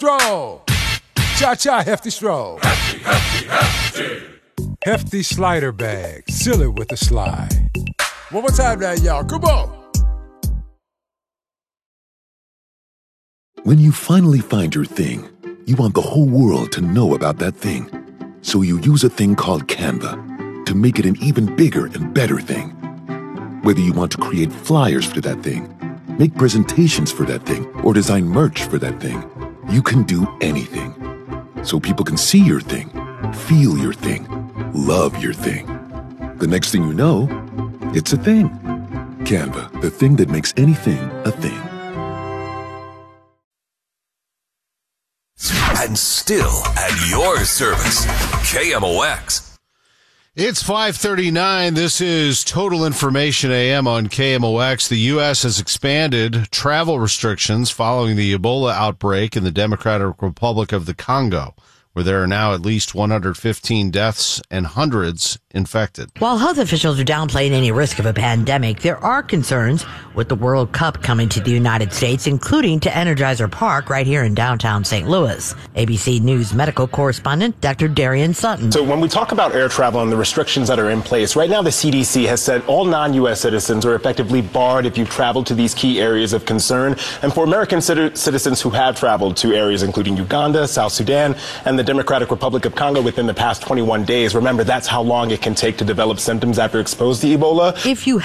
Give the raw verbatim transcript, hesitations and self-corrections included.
Stroll. Cha-cha, hefty stroll. Hefty, hefty, hefty. Hefty slider bag. Seal it with a slide. One more time now, y'all. Come on. When you finally find your thing, you want the whole world to know about that thing. So you use a thing called Canva to make it an even bigger and better thing. Whether you want to create flyers for that thing, make presentations for that thing, or design merch for that thing, you can do anything. So people can see your thing, feel your thing, love your thing. The next thing you know, it's a thing. Canva, the thing that makes anything a thing. And still at your service, K M O X. It's five thirty-nine. This is Total Information A M on K M O X. The U S has expanded travel restrictions following the Ebola outbreak in the Democratic Republic of the Congo, where there are now at least one hundred fifteen deaths and hundreds infected. While health officials are downplaying any risk of a pandemic, there are concerns with the World Cup coming to the United States, including to Energizer Park right here in downtown Saint Louis. A B C News medical correspondent Doctor Darian Sutton. So when we talk about air travel and the restrictions that are in place, right now the C D C has said all non-U S citizens are effectively barred if you travel to these key areas of concern. And for American citizens who have traveled to areas including Uganda, South Sudan, and the Democratic Republic of Congo within the past twenty-one days, remember that's how long it can take to develop symptoms after exposed to Ebola. If you